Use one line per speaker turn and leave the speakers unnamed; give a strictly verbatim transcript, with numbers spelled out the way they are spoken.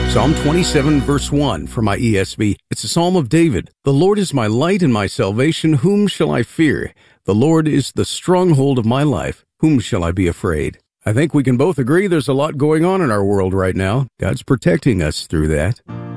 Psalm twenty-seven, verse one from my E S V. It's a psalm of David. The Lord is my light and my salvation. Whom shall I fear? The Lord is the stronghold of my life. Whom shall I be afraid? I think we can both agree there's a lot going on in our world right now. God's protecting us through that.